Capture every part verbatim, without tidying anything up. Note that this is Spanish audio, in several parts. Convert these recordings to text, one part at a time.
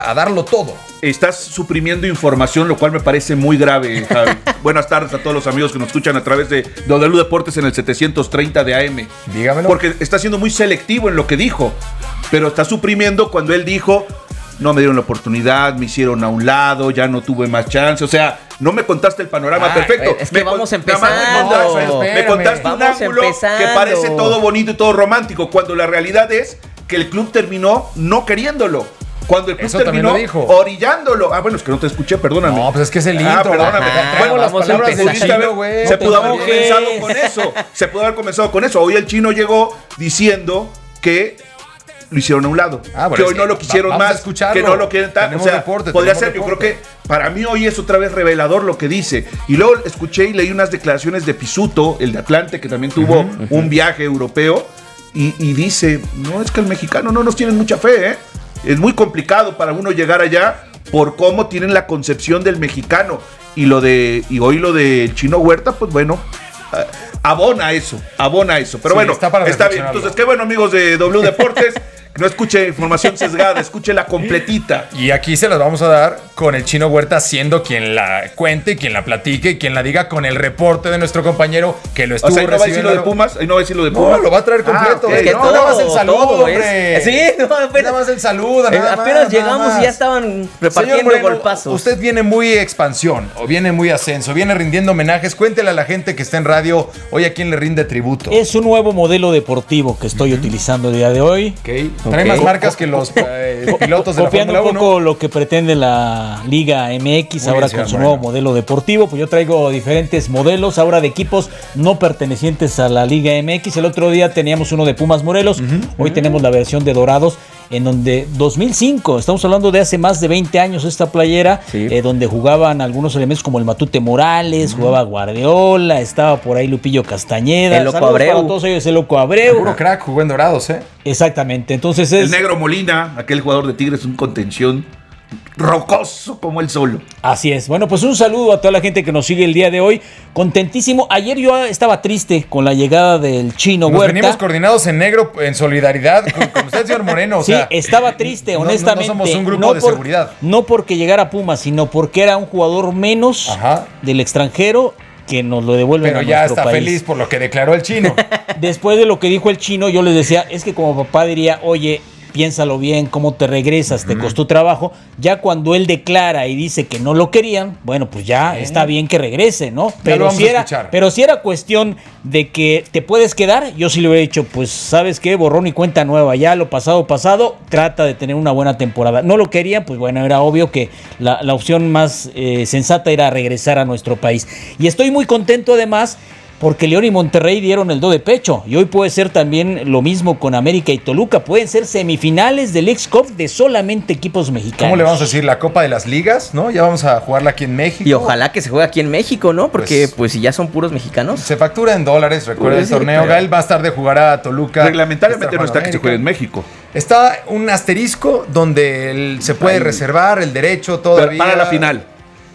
a darlo todo. Estás suprimiendo información, lo cual me parece muy grave, Javi. Buenas tardes a todos los amigos que nos escuchan a través de W Deportes en el setecientos treinta de A M. Dígamelo. Porque está siendo muy selectivo en lo que dijo, pero está suprimiendo cuando él dijo, no me dieron la oportunidad, me hicieron a un lado, ya no tuve más chance. O sea, no me contaste el panorama ah, perfecto. Es que me vamos con, empezando. Me contaste, me contaste un ángulo empezando. que parece todo bonito y todo romántico, cuando la realidad es que el club terminó no queriéndolo. Cuando el club Eso terminó orillándolo. Ah, bueno, es que no te escuché, perdóname. No, pues es que es el intro. Ah, perdóname. Ajá, bueno, las palabras del chino, güey. Se pudo haber comenzado con eso. Se pudo haber comenzado con eso. Hoy el chino llegó diciendo que lo hicieron a un lado. Ah, bueno, que hoy no lo quisieron más, que no lo quieren tanto. O sea, reporte, podría ser, reporte. Yo creo que para mí hoy es otra vez revelador lo que dice. Y luego escuché y leí unas declaraciones de Pisuto, el de Atlante, que también tuvo uh-huh, uh-huh. un viaje europeo, y, y dice, no, es que el mexicano no nos tienen mucha fe, ¿eh? Es muy complicado para uno llegar allá por cómo tienen la concepción del mexicano. Y lo de y hoy lo del Chino Huerta, pues bueno, abona eso, abona eso. Pero sí, bueno, está, está bien. Entonces, qué bueno, amigos de W Deportes. No escuche información sesgada, escuche la completita. Y aquí se las vamos a dar con el Chino Huerta siendo quien la cuente, quien la platique, quien la diga con el reporte de nuestro compañero que lo estuvo recibiendo. ¿Ahí no va a decir lo de Pumas? ¿Ahí no va a decir lo de Pumas? No, lo va a traer completo. Ah, okay. Es que no, todo, nada más el saludo, todo, hombre. Es, sí, no, apenas, nada más el saludo, nada eh, más. Apenas nada llegamos más. Y ya estaban repartiendo Moreno, golpazos. Usted viene muy expansión, o viene muy ascenso, viene rindiendo homenajes. Cuéntele a la gente que está en radio hoy a quién le rinde tributo. Es un nuevo modelo deportivo que estoy uh-huh. utilizando el día de hoy. Okay. Trae okay. más marcas que los eh, pilotos de la Copiando Fórmula uno. un poco lo que pretende la Liga M X Muy ahora bien, con su nuevo modelo deportivo. Pues yo traigo diferentes modelos ahora de equipos no pertenecientes a la Liga M X. El otro día teníamos uno de Pumas Morelos. Uh-huh. Hoy uh-huh. tenemos la versión de Dorados, en donde dos mil cinco, estamos hablando de hace más de veinte años esta playera, sí. eh, donde jugaban algunos elementos como el Matute Morales, uh-huh. jugaba Guardiola, estaba por ahí Lupillo Castañeda, el Loco Abreu, todos ellos, el Loco Abreu. Puro crack, jugó en Dorados, ¿eh? Exactamente, entonces es... El Negro Molina, aquel jugador de Tigres, un contención rocoso como el solo. Así es. Bueno, pues un saludo a toda la gente que nos sigue el día de hoy. Contentísimo. Ayer yo estaba triste con la llegada del Chino nos Huerta. Venimos coordinados en negro, en solidaridad con, con usted, señor Moreno. O sí, sea, estaba triste, honestamente. No, no, no somos un grupo no de por, seguridad. No porque llegara Pumas, sino porque era un jugador menos Ajá. del extranjero que nos lo devuelven Pero a ya nuestro está país. feliz por lo que declaró el Chino. Después de lo que dijo el Chino, yo les decía, es que como papá diría, oye, piénsalo bien, cómo te regresas, te costó trabajo. Ya cuando él declara y dice que no lo querían, bueno, pues ya ¿Eh? está bien que regrese, ¿no? Pero si, era, pero si era cuestión de que te puedes quedar, yo sí le hubiera dicho, pues, ¿sabes qué? Borrón y cuenta nueva, ya lo pasado, pasado, trata de tener una buena temporada. No lo quería, pues bueno, era obvio que la, la opción más eh, sensata era regresar a nuestro país. Y estoy muy contento además, porque León y Monterrey dieron el do de pecho. Y hoy puede ser también lo mismo con América y Toluca. Pueden ser semifinales del X-Cup de solamente equipos mexicanos. ¿Cómo le vamos a decir? La Copa de las Ligas, ¿no? Ya vamos a jugarla aquí en México. Y ojalá que se juegue aquí en México, ¿no? Porque pues, pues si ya son puros mexicanos. Se factura en dólares, recuerda el torneo. Gael más tarde jugará a Toluca. Reglamentariamente no está que se juegue en México. Está un asterisco donde el, se puede Ay. reservar el derecho todavía. Pero para la final.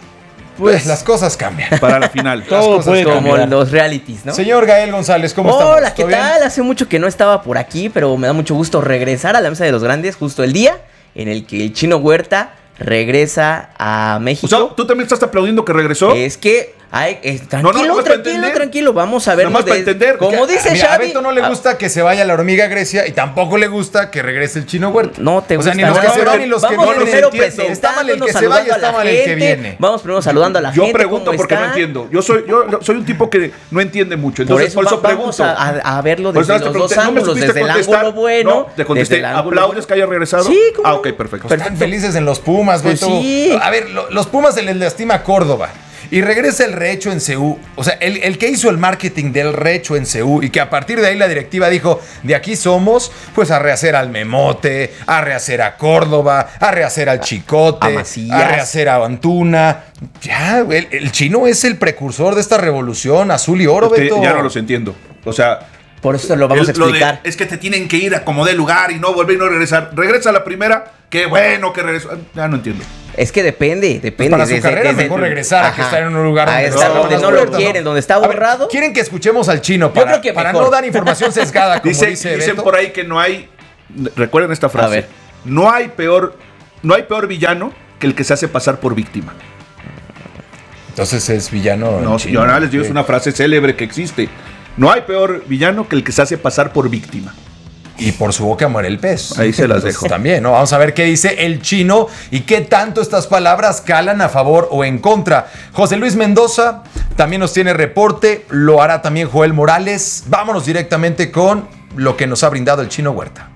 Pues las cosas cambian. Para la final. Todo puede como cambiar. Los realities, ¿no? Señor Gael González, ¿cómo estás? Hola, ¿qué tal? Bien? Hace mucho que no estaba por aquí, pero me da mucho gusto regresar a la mesa de los grandes justo el día en el que el Chino Huerta regresa a México. O sea, ¿tú también estás aplaudiendo que regresó? Es que Ay, eh, tranquilo, no, no, tranquilo, tranquilo, vamos a ver. Nada más para entender. Como dice mira, Xavi. A Beto no le gusta ah, que se vaya la hormiga Grecia y tampoco le gusta que regrese el Chino Huerta. No te gusta. O sea, ni los que se van ni los que no primero presentándonos, está mal el que se vaya, está mal el que viene. Vamos primero saludando a la yo gente. Yo pregunto porque está? no entiendo. Yo soy, yo soy un tipo que no entiende mucho. Entonces, por eso, por eso vamos pregunto. A, a verlo desde los pregunté, dos ángulos, no desde el ángulo bueno. No, te contesté. ¿Aplaudes que haya regresado? Sí, ¿cómo? Ah, ok, perfecto. Están felices en los Pumas, Beto. A ver, los Pumas se les lastima a Córdoba. Y regresa el Rehecho en C U. O sea, el, el que hizo el marketing del Rehecho en C U y que a partir de ahí la directiva dijo, de aquí somos, pues a rehacer al Memote, a rehacer a Córdoba, a rehacer al Chicote, a, a rehacer a Antuna. Ya, el, el Chino es el precursor de esta revolución azul y oro, Beto. Ya no los entiendo. O sea... Por eso lo vamos el, a explicar. Lo de, es que te tienen que ir a como de lugar y no volver y no regresar. Regresa a la primera, qué bueno que regresó. Ya no entiendo. Es que depende, depende. Pues para su desde, desde, desde, mejor regresar ajá, a que estar en un lugar donde, estar no, donde no, no lo quieren, donde está borrado. Ver, quieren que escuchemos al Chino para, Yo creo que para no dar información sesgada, como dice, dice Dicen Beto. por ahí que no hay, recuerden esta frase, no hay peor no hay peor villano que el que se hace pasar por víctima. Entonces es villano. No, yo ahora les digo, es una frase célebre que existe. No hay peor villano que el que se hace pasar por víctima. Y por su boca muere el pez. Ahí se las dejo. Pues también, ¿no? Vamos a ver qué dice el Chino y qué tanto estas palabras calan a favor o en contra. José Luis Mendoza también nos tiene reporte, lo hará también Joel Morales. Vámonos directamente con lo que nos ha brindado el Chino Huerta.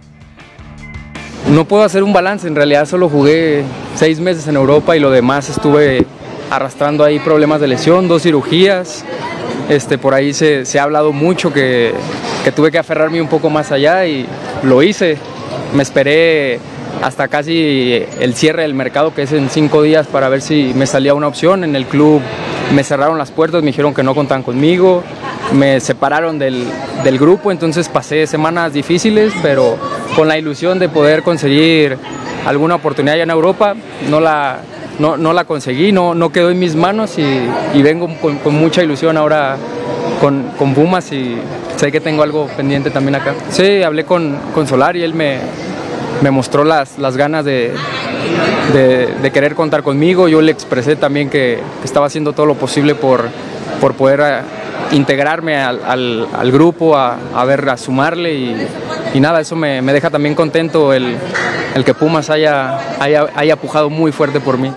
No puedo hacer un balance, en realidad solo jugué seis meses en Europa y lo demás estuve arrastrando ahí problemas de lesión, dos cirugías. Este, por ahí se, se ha hablado mucho que, que tuve que aferrarme un poco más allá y lo hice. Me esperé hasta casi el cierre del mercado, que es en cinco días, para ver si me salía una opción. En el club me cerraron las puertas, me dijeron que no contaban conmigo, me separaron del, del grupo, entonces pasé semanas difíciles, pero con la ilusión de poder conseguir alguna oportunidad ya en Europa. No la... No, no la conseguí, no, no quedó en mis manos y, y vengo con, con mucha ilusión ahora con, con Pumas y sé que tengo algo pendiente también acá. Sí, hablé con, con Solari y él me, me mostró las, las ganas de, de, de querer contar conmigo. Yo le expresé también que, que estaba haciendo todo lo posible por, por poder a, integrarme al, al, al grupo, a, a ver, a sumarle y, y nada, eso me, me deja también contento el, el que Pumas haya, haya, haya pujado muy fuerte por mí.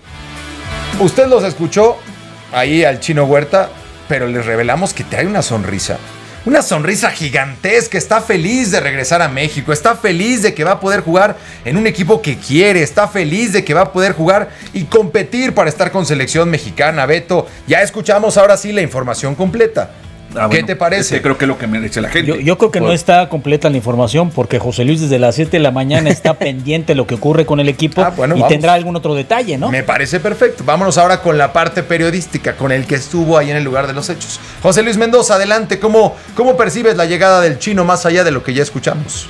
Usted los escuchó ahí al Chino Huerta, pero les revelamos que trae una sonrisa. Una sonrisa gigantesca, está feliz de regresar a México, está feliz de que va a poder jugar en un equipo que quiere, está feliz de que va a poder jugar y competir para estar con selección mexicana. Beto, ya escuchamos ahora sí la información completa. Ah, ¿Qué bueno, te parece? Es que creo que es lo que merece la gente. Yo, yo creo que Por... no está completa la información porque José Luis desde las siete de la mañana está pendiente de lo que ocurre con el equipo ah, bueno, y vamos. Tendrá algún otro detalle, ¿no? Me parece perfecto. Vámonos ahora con la parte periodística, con el que estuvo ahí en el lugar de los hechos. José Luis Mendoza, adelante. ¿Cómo, cómo percibes la llegada del Chino más allá de lo que ya escuchamos?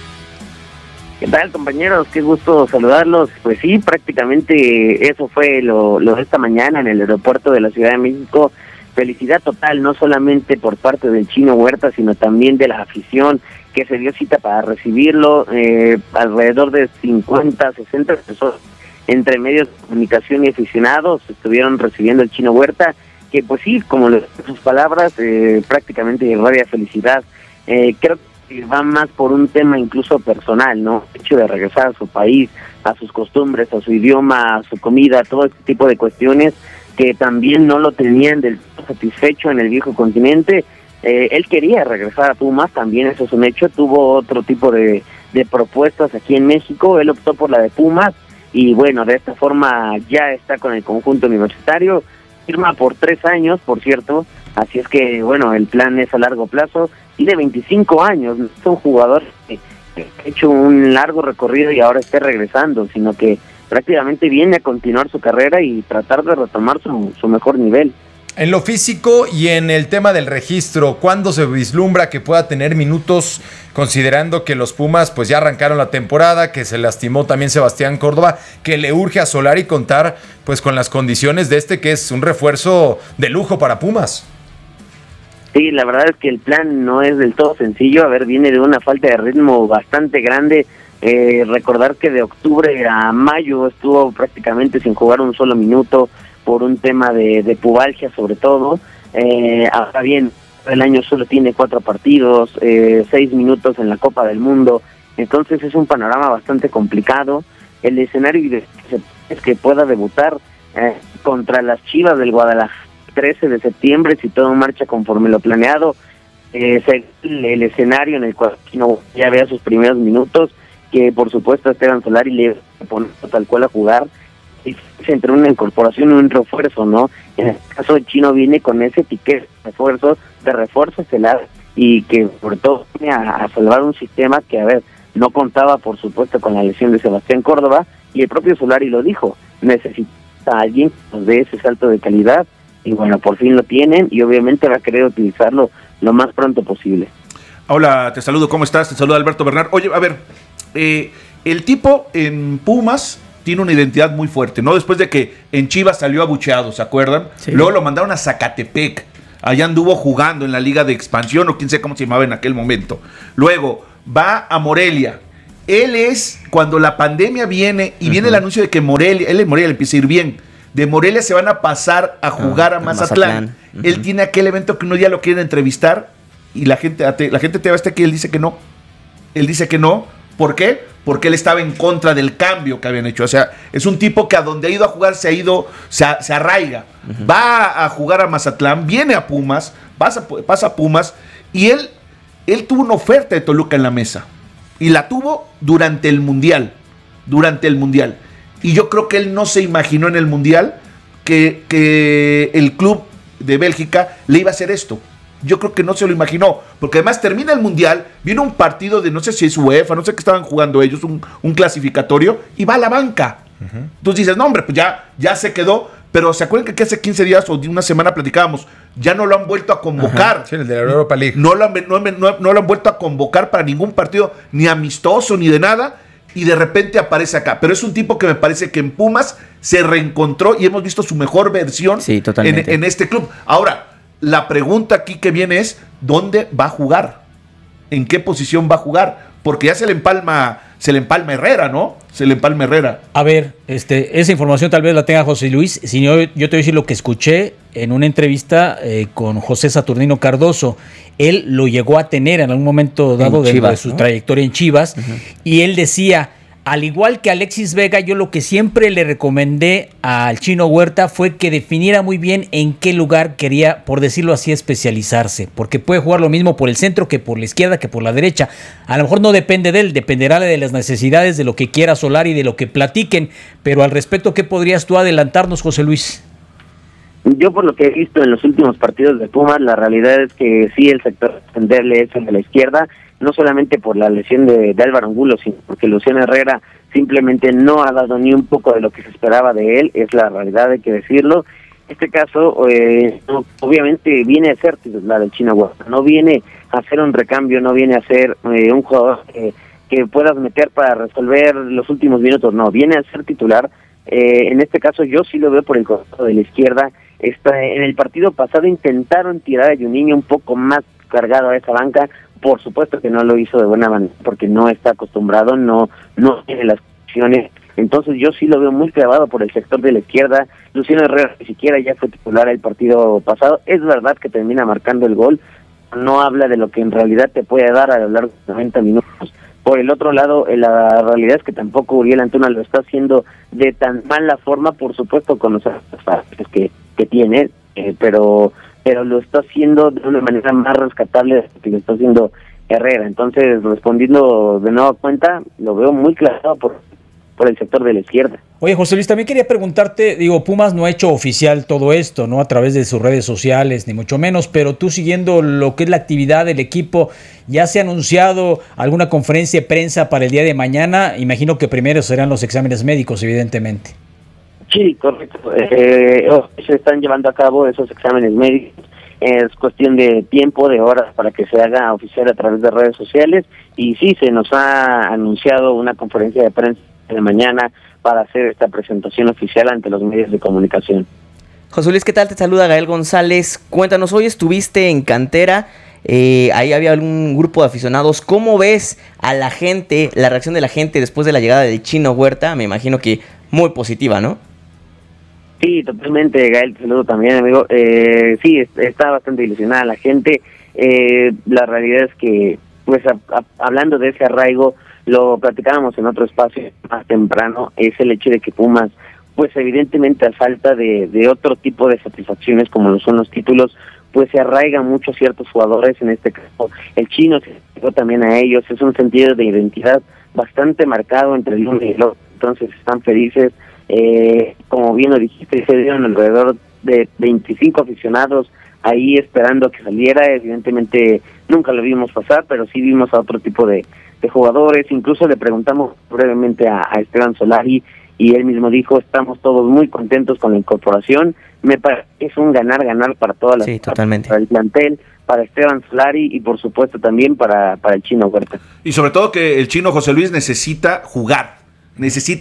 ¿Qué tal, compañeros? Qué gusto saludarlos. Pues sí, prácticamente eso fue lo, lo de esta mañana en el aeropuerto de la Ciudad de México. Felicidad total, no solamente por parte del Chino Huerta, sino también de la afición que se dio cita para recibirlo, eh, alrededor de cincuenta, sesenta personas entre medios de comunicación y aficionados estuvieron recibiendo al Chino Huerta, que pues sí, como le sus palabras, eh, prácticamente irradia felicidad. Eh, creo que va más por un tema incluso personal, ¿no? El hecho de regresar a su país, a sus costumbres, a su idioma, a su comida, todo este tipo de cuestiones que también no lo tenían del todo satisfecho en el viejo continente. Eh, él quería regresar a Pumas, también eso es un hecho, tuvo otro tipo de, de propuestas aquí en México, él optó por la de Pumas, y bueno, de esta forma ya está con el conjunto universitario, firma por tres años, por cierto, así es que bueno, el plan es a largo plazo, y de veinticinco años, no es un jugador que, que ha hecho un largo recorrido y ahora esté regresando, sino que prácticamente viene a continuar su carrera y tratar de retomar su, su mejor nivel. En lo físico y en el tema del registro, ¿cuándo se vislumbra que pueda tener minutos, considerando que los Pumas pues ya arrancaron la temporada, que se lastimó también Sebastián Córdoba, que le urge a Solari contar pues con las condiciones de este que es un refuerzo de lujo para Pumas? Sí, la verdad es que el plan no es del todo sencillo. A ver, viene de una falta de ritmo bastante grande. Eh, recordar que de octubre a mayo estuvo prácticamente sin jugar un solo minuto por un tema de, de pubalgia sobre todo. Eh, ahora bien, el año solo tiene cuatro partidos, eh, seis minutos en la Copa del Mundo, entonces es un panorama bastante complicado. El escenario es que pueda debutar eh, contra las Chivas del Guadalajara el trece de septiembre, si todo marcha conforme lo planeado. Eh, el, el escenario en el cual no ya vea sus primeros minutos, que por supuesto Esteban Solari le pone tal cual a jugar, y entre una incorporación y un refuerzo, ¿no? En este caso el Chino viene con ese etiqueta de refuerzo, de refuerzo estelar, y que sobre todo viene a, a salvar un sistema que, a ver, no contaba por supuesto con la lesión de Sebastián Córdoba, y el propio Solari lo dijo, necesita a alguien que nos dé ese salto de calidad, y bueno, por fin lo tienen, y obviamente va a querer utilizarlo lo más pronto posible. Hola, te saludo, ¿cómo estás? Te saluda Alberto Bernal. Oye, a ver, eh, el tipo en Pumas tiene una identidad muy fuerte, ¿no? Después de que en Chivas salió abucheado, ¿se acuerdan? Sí. Luego lo mandaron a Zacatepec, allá anduvo jugando en la Liga de Expansión, o quién sé cómo se llamaba en aquel momento. Luego va a Morelia, él es, cuando la pandemia viene y uh-huh. viene el anuncio de que Morelia, él en Morelia le empieza a ir bien, de Morelia se van a pasar a jugar uh, a Mazatlán. Mazatlán. Uh-huh. Él tiene aquel evento que uno ya lo quieren entrevistar y la gente, la gente te va a estar aquí, él dice que no. Él dice que no. ¿Por qué? Porque él estaba en contra del cambio que habían hecho. O sea, es un tipo que a donde ha ido a jugar se ha ido, se, a, se arraiga. Uh-huh. Va a jugar a Mazatlán, viene a Pumas, pasa, pasa a Pumas y él, él tuvo una oferta de Toluca en la mesa. Y la tuvo durante el Mundial. Durante el Mundial. Y yo creo que él no se imaginó en el Mundial que, que el club de Bélgica le iba a hacer esto. Yo creo que no se lo imaginó. Porque además termina el Mundial, viene un partido de no sé si es UEFA, no sé qué estaban jugando ellos, un, un clasificatorio, y va a la banca. Uh-huh. Entonces dices, no hombre, pues ya, ya se quedó. Pero ¿se acuerdan que hace quince días o de una semana platicábamos? Ya no lo han vuelto a convocar. Sí, el de la Europa League. No lo, han, no, no, no lo han vuelto a convocar para ningún partido, ni amistoso, ni de nada. Y de repente aparece acá. Pero es un tipo que me parece que en Pumas se reencontró y hemos visto su mejor versión sí, en, en este club. Ahora, la pregunta aquí que viene es, ¿dónde va a jugar? ¿En qué posición va a jugar? Porque ya se le empalma, se le empalma Herrera, ¿no? Se le empalma Herrera. A ver, este, esa información tal vez la tenga José Luis. Si no, yo te voy a decir lo que escuché en una entrevista eh, con José Saturnino Cardoso. Él lo llegó a tener en algún momento dado de, Chivas, de su ¿no? trayectoria en Chivas. Uh-huh. Y él decía, al igual que Alexis Vega, yo lo que siempre le recomendé al Chino Huerta fue que definiera muy bien en qué lugar quería, por decirlo así, especializarse. Porque puede jugar lo mismo por el centro que por la izquierda, que por la derecha. A lo mejor no depende de él, dependerá de las necesidades, de lo que quiera Solari y de lo que platiquen. Pero al respecto, ¿qué podrías tú adelantarnos, José Luis? Yo por lo que he visto en los últimos partidos de Pumas, la realidad es que sí, el sector de defenderle es el de la izquierda, no solamente por la lesión de, de Álvaro Angulo, sino porque Luciano Herrera simplemente no ha dado ni un poco de lo que se esperaba de él, es la realidad, hay que decirlo. Este caso, eh, no, obviamente viene a ser la del Chino Huerta, no viene a ser un recambio, no viene a ser eh, un jugador eh, que puedas meter para resolver los últimos minutos, no, viene a ser titular. Eh, en este caso yo sí lo veo por el costado de la izquierda. Está, en el partido pasado intentaron tirar a Juninho un poco más cargado a esa banca, por supuesto que no lo hizo de buena manera porque no está acostumbrado, no no tiene las opciones, entonces yo sí lo veo muy clavado por el sector de la izquierda. Luciano Herrera ni siquiera ya fue titular el partido pasado, es verdad que termina marcando el gol, no habla de lo que en realidad te puede dar a lo largo de noventa minutos. Por el otro lado, la realidad es que tampoco Uriel Antuna lo está haciendo de tan mala forma, por supuesto con los aspectos que, que tiene, eh, pero pero lo está haciendo de una manera más rescatable de lo que lo está haciendo Herrera. Entonces, respondiendo de nueva cuenta, lo veo muy claro por, por el sector de la izquierda. Oye, José Luis, también quería preguntarte, digo, Pumas no ha hecho oficial todo esto, ¿no? A través de sus redes sociales, ni mucho menos, pero tú siguiendo lo que es la actividad del equipo, ¿ya se ha anunciado alguna conferencia de prensa para el día de mañana? Imagino que primero serán los exámenes médicos, evidentemente. Sí, correcto. Eh, se están llevando a cabo esos exámenes médicos. Es cuestión de tiempo, de horas, para que se haga oficial a través de redes sociales. Y sí, se nos ha anunciado una conferencia de prensa de mañana para hacer esta presentación oficial ante los medios de comunicación. José Luis, ¿qué tal? Te saluda Gael González. Cuéntanos, hoy estuviste en Cantera, eh, ahí había algún grupo de aficionados. ¿Cómo ves a la gente, la reacción de la gente después de la llegada del Chino Huerta? Me imagino que muy positiva, ¿no? Sí, totalmente, Gael, te saludo también, amigo. Eh, sí, está bastante ilusionada la gente. Eh, la realidad es que, pues, a, a, hablando de ese arraigo, lo platicábamos en otro espacio más temprano, es el hecho de que Pumas, pues evidentemente a falta de, de otro tipo de satisfacciones como lo son los títulos, pues se arraigan mucho ciertos jugadores, en este caso el Chino se llegó también a ellos, es un sentido de identidad bastante marcado entre el uno y el otro, entonces están felices. Eh, como bien lo dijiste, se dieron alrededor de veinticinco aficionados ahí esperando que saliera. Evidentemente nunca lo vimos pasar, pero sí vimos a otro tipo de, de jugadores. Incluso le preguntamos brevemente a, a Esteban Solari y él mismo dijo, estamos todos muy contentos con la incorporación. Me parece que es un ganar-ganar para todas las sí, totalmente. Para el plantel, para Esteban Solari y por supuesto también para, para el Chino Huerta. Y sobre todo que el Chino José Luis necesita jugar, necesita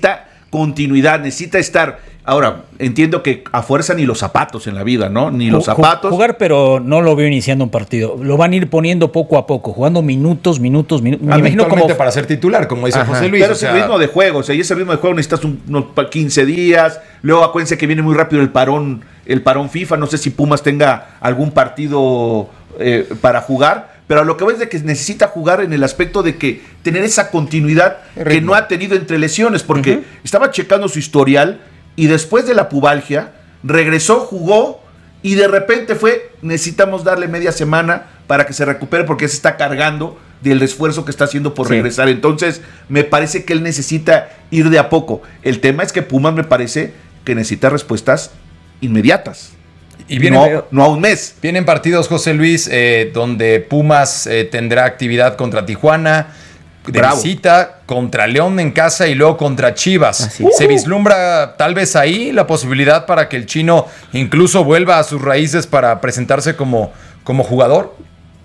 continuidad, necesita estar. Ahora, entiendo que a fuerza ni los zapatos en la vida, ¿no? Ni los zapatos. Jugar, pero no lo veo iniciando un partido. Lo van a ir poniendo poco a poco, jugando minutos, minutos, minutos. Me imagino como para ser titular, como dice Ajá. José Luis. Pero es el ritmo de juego, o sea, y ese ritmo de juego necesitas un, unos quince días. Luego acuérdense que viene muy rápido el parón, el parón FIFA. No sé si Pumas tenga algún partido eh, para jugar. Pero a lo que voy es de que necesita jugar en el aspecto de que tener esa continuidad que no ha tenido entre lesiones, porque uh-huh. estaba checando su historial y después de la pubalgia regresó, jugó y de repente fue, necesitamos darle media semana para que se recupere porque se está cargando del esfuerzo que está haciendo por sí. regresar. Entonces me parece que él necesita ir de a poco. El tema es que Pumas me parece que necesita respuestas inmediatas. Y vienen, no, no a un mes. Vienen partidos, José Luis, eh, donde Pumas eh, tendrá actividad contra Tijuana, de Bravo. visita, contra León en casa y luego contra Chivas. Uh-huh. ¿Se vislumbra tal vez ahí la posibilidad para que el chino incluso vuelva a sus raíces para presentarse como, como jugador?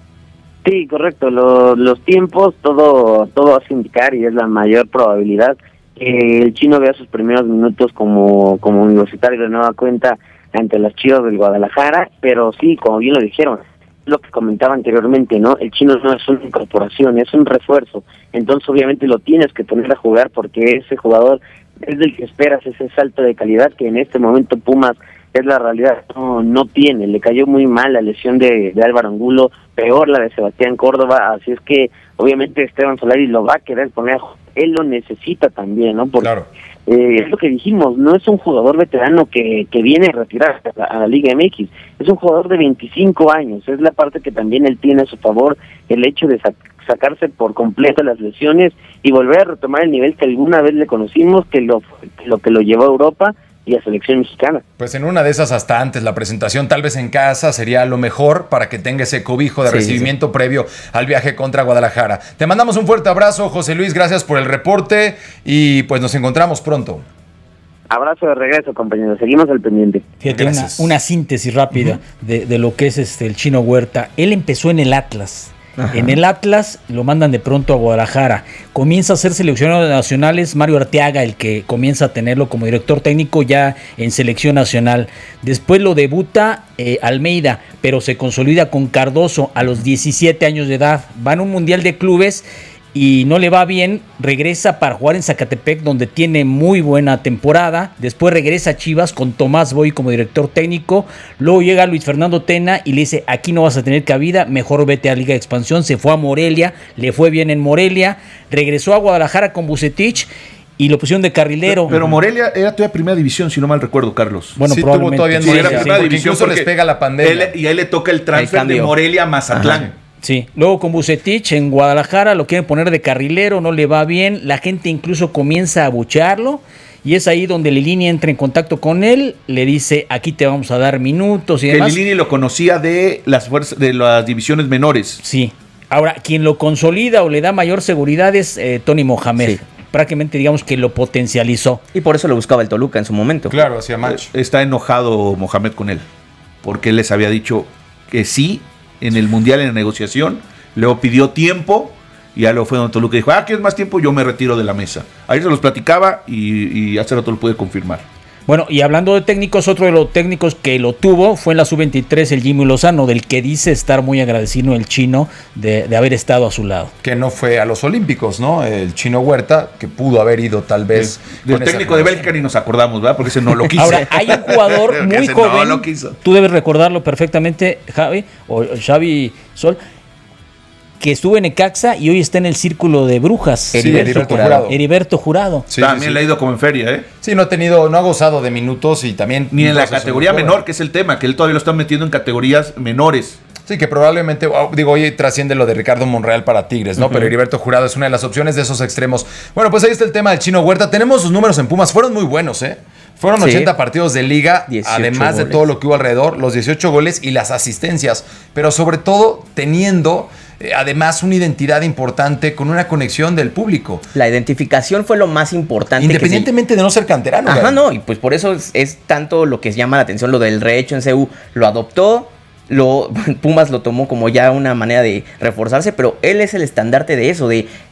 Sí, correcto. Lo, los tiempos, todo, todo hace indicar y es la mayor probabilidad que el chino vea sus primeros minutos como, como universitario de nueva cuenta ante las Chivas del Guadalajara, pero sí, como bien lo dijeron, lo que comentaba anteriormente, ¿no? El chino no es una incorporación, es un refuerzo, entonces obviamente lo tienes que poner a jugar porque ese jugador es del que esperas ese salto de calidad que en este momento Pumas es la realidad, no, no tiene, le cayó muy mal la lesión de, de Álvaro Angulo, peor la de Sebastián Córdoba, así es que obviamente Esteban Solari lo va a querer poner a jugar, él lo necesita también, ¿no? Porque claro. Eh, es lo que dijimos, no es un jugador veterano que, que viene a retirarse a la, a la Liga M X, es un jugador de veinticinco años, es la parte que también él tiene a su favor, el hecho de sac- sacarse por completo las lesiones y volver a retomar el nivel que alguna vez le conocimos, que lo, lo que lo llevó a Europa y a selección mexicana. Pues en una de esas hasta antes la presentación, tal vez en casa, sería lo mejor para que tenga ese cobijo de sí, recibimiento sí. previo al viaje contra Guadalajara. Te mandamos un fuerte abrazo, José Luis, gracias por el reporte y pues nos encontramos pronto. Abrazo de regreso, compañeros, seguimos al pendiente. Fíjate, una, una síntesis rápida uh-huh. de, de lo que es este el Chino Huerta. Él empezó en el Atlas. Ajá. En el Atlas lo mandan de pronto a Guadalajara, comienza a ser seleccionado nacionales, Mario Arteaga el que comienza a tenerlo como director técnico ya en selección nacional, después lo debuta eh, Almeida, pero se consolida con Cardoso a los diecisiete años de edad, va en un mundial de clubes y no le va bien, regresa para jugar en Zacatepec donde tiene muy buena temporada, después regresa a Chivas con Tomás Boy como director técnico, luego llega Luis Fernando Tena y le dice aquí no vas a tener cabida, mejor vete a Liga de Expansión, se fue a Morelia, le fue bien en Morelia, regresó a Guadalajara con Bucetich y lo pusieron de carrilero. Pero, pero Morelia era todavía primera división, si no mal recuerdo, Carlos. Bueno, sí, probablemente. Tuvo todavía en sí, Morelia, era primera sí, división incluso les pega la pandemia. Él, y a él le toca el transfer de Morelia a Mazatlán. Ajá. Sí, luego con Bucetich en Guadalajara lo quieren poner de carrilero, no le va bien, la gente incluso comienza a abuchearlo y es ahí donde Lilini entra en contacto con él, le dice aquí te vamos a dar minutos y que demás. Lilini lo conocía de las fuerzas, de las divisiones menores. Sí, ahora quien lo consolida o le da mayor seguridad es eh, Tony Mohamed. Sí. Prácticamente digamos que lo potencializó. Y por eso lo buscaba el Toluca en su momento. Claro, hacía match. Está enojado Mohamed con él, porque él les había dicho que sí en el Mundial en la negociación, luego pidió tiempo y ya luego fue donde Toluca dijo, ah, ¿quieres más tiempo? Yo me retiro de la mesa. Ahí se los platicaba y, y hace rato lo pude confirmar. Bueno, y hablando de técnicos, otro de los técnicos que lo tuvo fue en la sub veintitrés el Jimmy Lozano, del que dice estar muy agradecido el chino de, de haber estado a su lado. Que no fue a los Olímpicos, ¿no? El Chino Huerta, que pudo haber ido tal vez. Del, del técnico de Bélgica ni nos acordamos, ¿verdad? Porque ese no lo quiso. Ahora, hay un jugador muy joven, no lo quiso. Tú debes recordarlo perfectamente, Javi, o Xavi Sol, que estuvo en Necaxa y hoy está en el círculo de brujas. Sí, Heriberto, Heriberto Jurado. Heriberto Jurado. Sí, también sí, sí. le ha ido como en feria, ¿eh? Sí, no ha tenido, no ha gozado de minutos y también... Ni en la categoría menor, que es el tema, que él todavía lo están metiendo en categorías menores. Sí, que probablemente, digo, hoy trasciende lo de Ricardo Monreal para Tigres, ¿no? Uh-huh. Pero Heriberto Jurado es una de las opciones de esos extremos. Bueno, pues ahí está el tema del Chino Huerta. Tenemos sus números en Pumas, fueron muy buenos, ¿eh? Fueron sí. ochenta partidos de liga, además goles. De todo lo que hubo alrededor, los dieciocho goles y las asistencias. Pero sobre todo teniendo... además una identidad importante con una conexión del público. La identificación fue lo más importante. Independientemente que se... de no ser canterano. Ajá, ¿verdad? No, y pues por eso es, es tanto lo que llama la atención, lo del rehecho en C U. Lo adoptó, lo, Pumas lo tomó como ya una manera de reforzarse, pero él es el estandarte de eso, de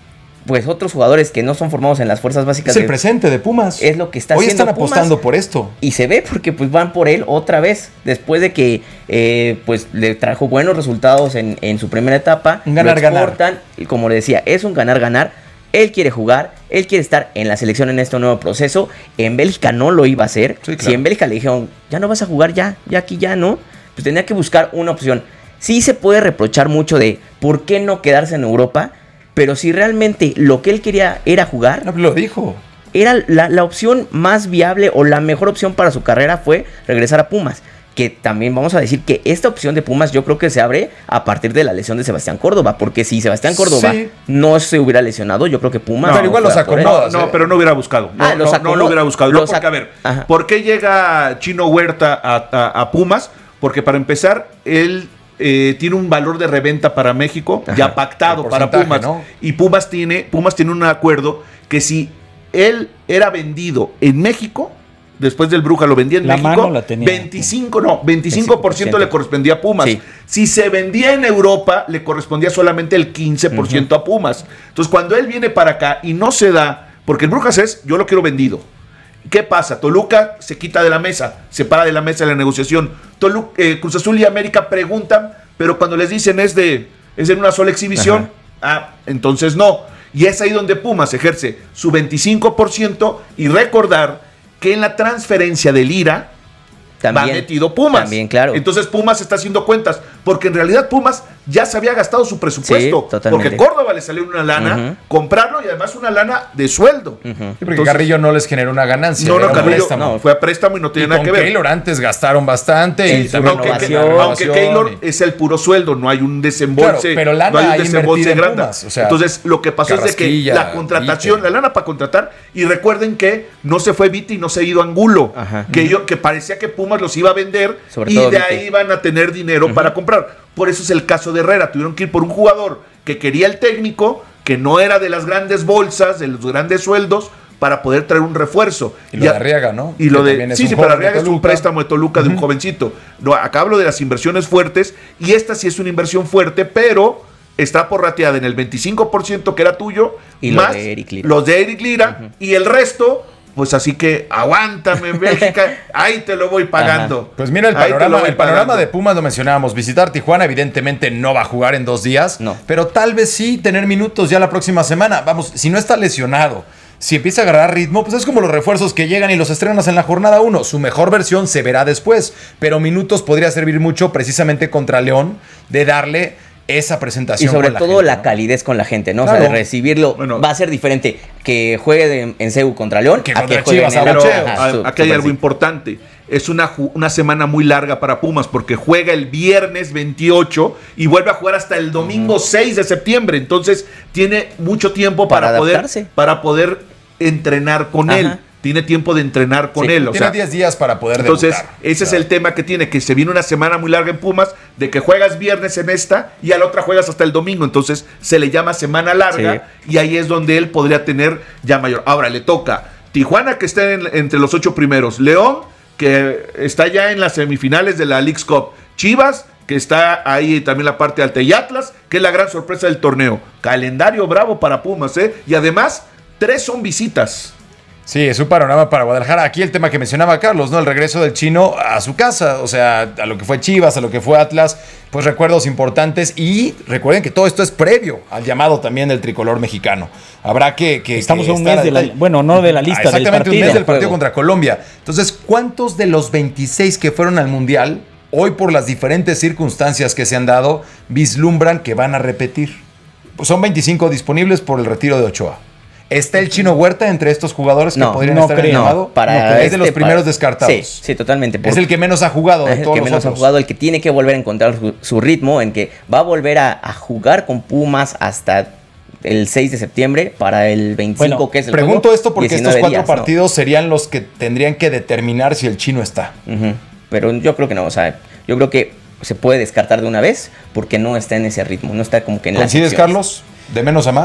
pues otros jugadores que no son formados en las fuerzas básicas. Es el de, presente de Pumas. Es lo que está Hoy haciendo están Pumas, apostando por esto. Y se ve porque pues van por él otra vez. Después de que eh, pues le trajo buenos resultados en, en su primera etapa. Un ganar, ganar. Y como le decía, es un ganar, ganar. Él quiere jugar, él quiere estar en la selección en este nuevo proceso. En Bélgica no lo iba a hacer. Sí, claro. Si en Bélgica le dijeron, ya no vas a jugar, ya, ya aquí ya no. Pues tenía que buscar una opción. Sí se puede reprochar mucho de por qué no quedarse en Europa. Pero si realmente lo que él quería era jugar... No, lo dijo. Era la, la opción más viable o la mejor opción para su carrera fue regresar a Pumas. Que también vamos a decir que esta opción de Pumas yo creo que se abre a partir de la lesión de Sebastián Córdoba. Porque si Sebastián Córdoba sí. no se hubiera lesionado, yo creo que Pumas... No, pero igual los acomodas. No, no, pero no hubiera buscado. No, ah, no, no lo hubiera buscado. No, porque, a ver, Ajá. ¿por qué llega Chino Huerta a, a, a Pumas? Porque para empezar, él... Eh, tiene un valor de reventa para México, Ajá, ya pactado para Pumas, ¿no? Y Pumas tiene, Pumas tiene un acuerdo que si él era vendido en México, después del Bruja lo vendía en la México, mano la tenía. veinticinco, no, veinticinco por ciento le correspondía a Pumas. Sí. Si se vendía en Europa, le correspondía solamente el quince por ciento uh-huh. a Pumas. Entonces, cuando él viene para acá y no se da, porque el Brujas es, yo lo quiero vendido. ¿Qué pasa? Toluca se quita de la mesa, se para de la mesa de la negociación. Toluca, eh, Cruz Azul y América preguntan, pero cuando les dicen es de es en una sola exhibición, Ajá. ah, entonces no. Y es ahí donde Pumas ejerce su veinticinco por ciento y recordar que en la transferencia de Lira también, va metido Pumas. También, claro. Entonces Pumas está haciendo cuentas, porque en realidad Pumas ya se había gastado su presupuesto. Sí, totalmente. Porque Córdoba le salió una lana, uh-huh. comprarlo y además una lana de sueldo. Uh-huh. Sí, porque Entonces, Carrillo no les generó una ganancia. No, no, Carrillo no, fue a préstamo y no tiene y nada que ver. Keylor antes gastaron bastante. Sí, y también aunque, que, aunque Keylor y... es el puro sueldo, no hay un desembolse. Claro, pero lana no hay un desembolse grande. Pumas, o sea, Entonces lo que pasó es de que la contratación, Vite. la lana para contratar, y recuerden que no se fue Vite y no se ha ido Angulo, Ajá. que, yo, que parecía que Pumas los iba a vender Sobre y de Vite. ahí iban a tener dinero uh-huh. para comprar. Por eso es el caso de Herrera. Tuvieron que ir por un jugador que quería el técnico, que no era de las grandes bolsas, de los grandes sueldos, para poder traer un refuerzo. Y lo y a, de Arriaga, ¿no? Y lo de, sí, sí, pero Arriaga es un préstamo de Toluca uh-huh. de un jovencito. No, acá hablo de las inversiones fuertes, y esta sí es una inversión fuerte, pero está porrateada en el veinticinco por ciento que era tuyo, y más lo de Eric Lira. los de Eric Lira, uh-huh. y el resto... Pues así que aguántame en Bélgica, ahí te lo voy pagando. Ajá. Pues mira, el panorama, el panorama de Pumas lo mencionábamos. Visitar Tijuana evidentemente no va a jugar en dos días, no. pero tal vez sí tener minutos ya la próxima semana. Vamos, si no está lesionado, si empieza a agarrar ritmo, pues es como los refuerzos que llegan y los estrenas en la jornada uno. Su mejor versión se verá después, pero minutos podría servir mucho precisamente contra León de darle... esa presentación. Y sobre todo gente, la ¿no? calidez con la gente, ¿no? Claro. O sea, de recibirlo bueno, va a ser diferente que juegue de, en C E U contra León que a contra que juegue Chivas, en el pero Ajá, su, aquí hay algo sí. importante. Es una, una semana muy larga para Pumas porque juega el viernes veintiocho y vuelve a jugar hasta el domingo uh-huh. seis de septiembre. Entonces tiene mucho tiempo para, para poder para poder entrenar con Ajá. él. Tiene tiempo de entrenar con sí, él. O tiene sea, diez días para poder entonces, debutar. ese claro. es el tema que tiene, que se viene una semana muy larga en Pumas, de que juegas viernes en esta y a la otra juegas hasta el domingo. Entonces, se le llama semana larga sí. y ahí es donde él podría tener ya mayor. Ahora, le toca Tijuana, que está en, entre los ocho primeros. León, que está ya en las semifinales de la Leagues Cup. Chivas, que está ahí también la parte alta. Y Atlas, que es la gran sorpresa del torneo. Calendario bravo para Pumas, ¿eh? Y además, tres son visitas. Sí, es un panorama para Guadalajara. Aquí el tema que mencionaba Carlos, ¿no? El regreso del chino a su casa, o sea, a lo que fue Chivas, a lo que fue Atlas, pues recuerdos importantes. Y recuerden que todo esto es previo al llamado también del tricolor mexicano. Habrá que... que Estamos que a un mes de la... Bueno, no de la lista, ah, exactamente, del partido. un mes del partido juego. contra Colombia. Entonces, ¿cuántos de los veintiséis que fueron al Mundial, hoy por las diferentes circunstancias que se han dado, vislumbran que van a repetir? Pues son veinticinco disponibles por el retiro de Ochoa. ¿Está el Chino Huerta entre estos jugadores que no, podrían no estar creo, en el llamado? No, para no, es este, de los primeros para, descartados. Sí, sí, totalmente. Es el que menos ha jugado de es todos el que los menos otros. ha jugado, el que tiene que volver a encontrar su, su ritmo, en que va a volver a, a jugar con Pumas hasta el seis de septiembre para el veinticinco, bueno, que es el pregunto juego, esto porque estos cuatro días, partidos ¿no? serían los que tendrían que determinar si el Chino está. Uh-huh. Pero yo creo que no, o sea, yo creo que se puede descartar de una vez porque no está en ese ritmo, no está como que en la ¿Coincides, Carlos? ¿De menos a más?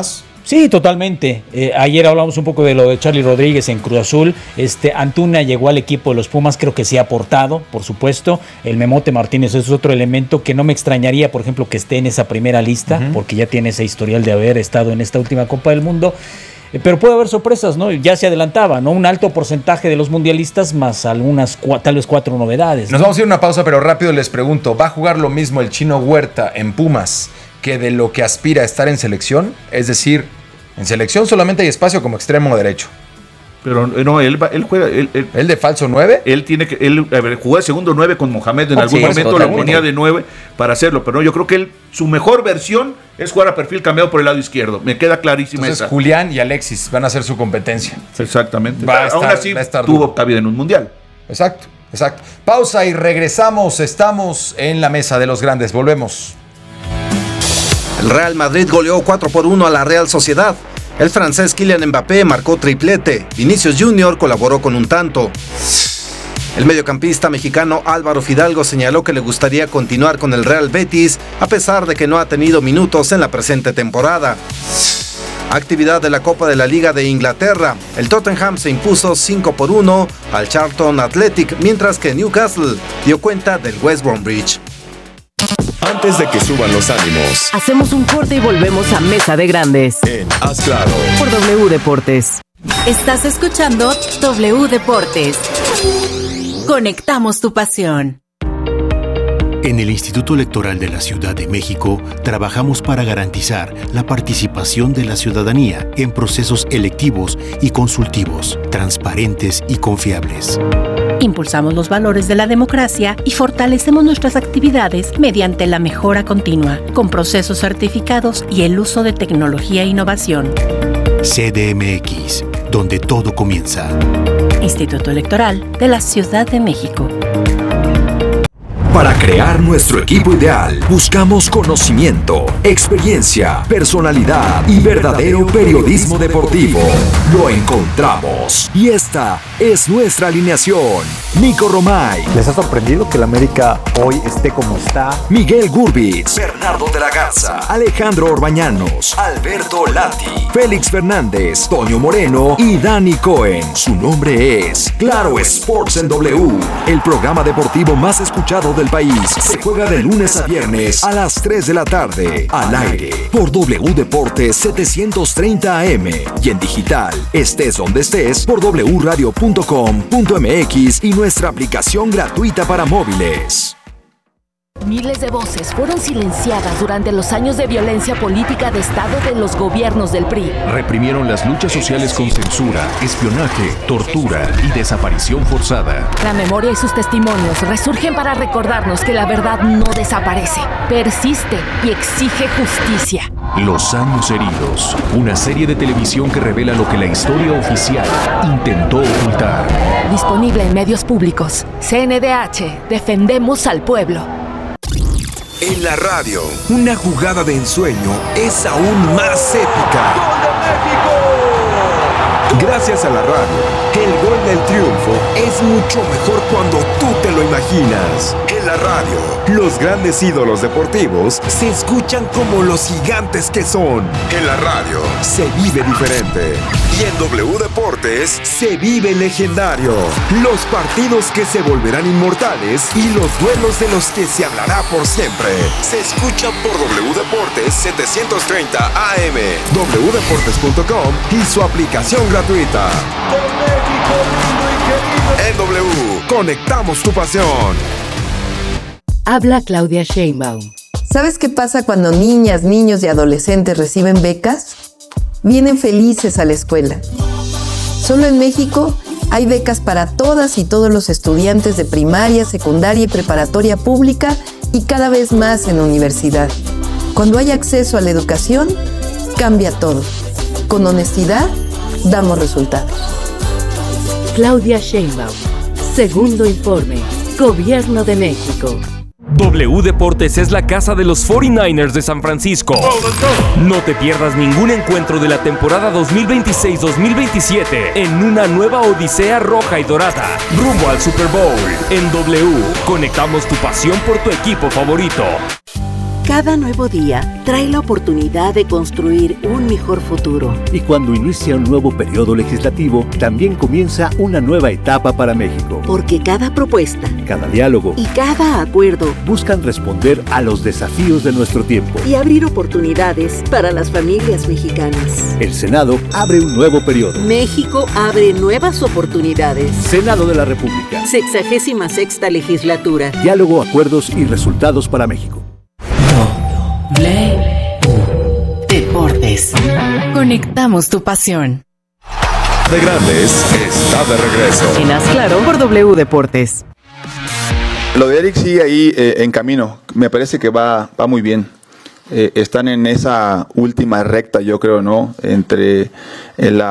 Sí, totalmente. Eh, ayer hablamos un poco de lo de Charly Rodríguez en Cruz Azul. Este, Antuna llegó al equipo de los Pumas, creo que sí ha aportado, por supuesto. El Memote Martínez es otro elemento que no me extrañaría, por ejemplo, que esté en esa primera lista, uh-huh. porque ya tiene ese historial de haber estado en esta última Copa del Mundo. Eh, pero puede haber sorpresas, ¿no? Ya se adelantaba, ¿no? Un alto porcentaje de los mundialistas más algunas, cua- tal vez cuatro novedades. Nos ¿no? vamos a ir a una pausa, pero rápido les pregunto, ¿va a jugar lo mismo el Chino Huerta en Pumas que de lo que aspira a estar en selección? Es decir, en selección solamente hay espacio como extremo derecho. Pero no, él, va, él juega... Él, él, ¿El de falso nueve? Él tiene que... Él a ver, jugó de segundo nueve con Mohamed, en oh, algún sí, momento lo ponía de nueve para hacerlo, pero no, yo creo que él, su mejor versión es jugar a perfil cambiado por el lado izquierdo. Me queda clarísima Entonces, esa. Julián y Alexis van a hacer su competencia. Exactamente. Va a estar, Aún así, va a estar tuvo duro. cabida en un mundial. Exacto, exacto. Pausa y regresamos. Estamos en la mesa de los grandes. Volvemos. El Real Madrid goleó cuatro por uno a la Real Sociedad. El francés Kylian Mbappé marcó triplete. Vinicius Junior colaboró con un tanto. El mediocampista mexicano Álvaro Fidalgo señaló que le gustaría continuar con el Real Betis, a pesar de que no ha tenido minutos en la presente temporada. Actividad de la Copa de la Liga de Inglaterra. El Tottenham se impuso cinco por uno al Charlton Athletic, mientras que Newcastle dio cuenta del West Bromwich. Antes de que suban los ánimos, hacemos un corte y volvemos a Mesa de Grandes en Haz Claro por W Deportes. Estás escuchando W Deportes. Conectamos tu pasión. En el Instituto Electoral de la Ciudad de México trabajamos para garantizar la participación de la ciudadanía en procesos electivos y consultivos, transparentes y confiables. Impulsamos los valores de la democracia y fortalecemos nuestras actividades mediante la mejora continua, con procesos certificados y el uso de tecnología e innovación. C D M X, donde todo comienza. Instituto Electoral de la Ciudad de México. Para crear nuestro equipo ideal, buscamos conocimiento, experiencia, personalidad y verdadero periodismo deportivo. Lo encontramos. Y esta es nuestra alineación. Nico Romay. ¿Les ha sorprendido que el América hoy esté como está? Miguel Gurbitz. Bernardo de la Garza. Alejandro Orbañanos. Alberto Lati. Félix Fernández. Toño Moreno y Dani Cohen. Su nombre es Claro Sports en W, el programa deportivo más escuchado del país. Se juega de lunes a viernes a las tres de la tarde, al aire, por W Deportes setecientos treinta A M y en digital, estés donde estés, por w radio punto com punto m x y nuestra aplicación gratuita para móviles. Miles de voces fueron silenciadas durante los años de violencia política de Estado de los gobiernos del P R I. Reprimieron las luchas sociales con censura, espionaje, tortura y desaparición forzada. La memoria y sus testimonios resurgen para recordarnos que la verdad no desaparece, persiste y exige justicia. Los años heridos, una serie de televisión que revela lo que la historia oficial intentó ocultar. Disponible en medios públicos. C N D H, defendemos al pueblo. En la radio, una jugada de ensueño es aún más épica. ¡Gol de México! Gracias a la radio, el gol del triunfo es mucho mejor cuando tú te lo imaginas. En la radio, los grandes ídolos deportivos se escuchan como los gigantes que son. En la radio, se vive diferente. Y en W Deportes, se vive legendario. Los partidos que se volverán inmortales y los duelos de los que se hablará por siempre. Se escuchan por W Deportes setecientos treinta A M, w deportes punto com y su aplicación gratuita. En W, conectamos tu pasión. Habla Claudia Sheinbaum. ¿Sabes qué pasa cuando niñas, niños y adolescentes reciben becas? Vienen felices a la escuela. Solo en México hay becas para todas y todos los estudiantes de primaria, secundaria y preparatoria pública y cada vez más en universidad. Cuando hay acceso a la educación, cambia todo. Con honestidad, damos resultados. Claudia Sheinbaum. Segundo informe. Gobierno de México. W Deportes es la casa de los cuarenta y nueve ers de San Francisco. No te pierdas ningún encuentro de la temporada dos mil veintiséis dos mil veintisiete en una nueva odisea roja y dorada, rumbo al Super Bowl. En W, conectamos tu pasión por tu equipo favorito. Cada nuevo día trae la oportunidad de construir un mejor futuro. Y cuando inicia un nuevo periodo legislativo, también comienza una nueva etapa para México. Porque cada propuesta, cada diálogo y cada acuerdo buscan responder a los desafíos de nuestro tiempo y abrir oportunidades para las familias mexicanas. El Senado abre un nuevo periodo. México abre nuevas oportunidades. Senado de la República. Sexagésima sexta legislatura. Diálogo, acuerdos y resultados para México. W Deportes. Conectamos tu pasión. De Grandes está de regreso. En Haz Claro por W Deportes. Lo de Eric sigue ahí eh, en camino. Me parece que va, va muy bien. Eh, están en esa última recta, yo creo, ¿no? Entre la